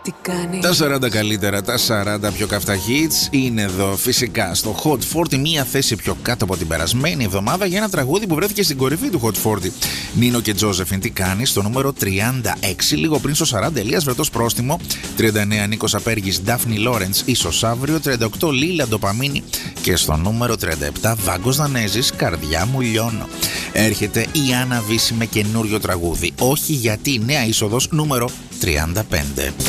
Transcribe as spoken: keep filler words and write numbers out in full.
Τι κάνει. Τα σαράντα καλύτερα, τα σαράντα πιο καυτά hits είναι εδώ φυσικά στο Hot σαράντα, μία θέση πιο κάτω από την περασμένη εβδομάδα για ένα τραγούδι που βρέθηκε στην κορυφή του Hot σαράντα. Νίνο και Τζόζεφιν, τι κάνει, στο νούμερο τριάντα έξι, λίγο πριν στο σαράντα Ελίας Βρετός Πρόστιμο, τριάντα εννέα Νίκος Απέργης, Ντάφνη Λόρεντς, ίσως αύριο, τριάντα οκτώ Λίλα Ντοπαμίνη και στο νούμερο τριάντα επτά Βάγκος Δανέζης, Καρδιά μου λιώνω. Έρχεται η Άννα Βύση με καινούριο τραγούδι, όχι γιατί νέα είσοδος νούμερο τριάντα πέντε.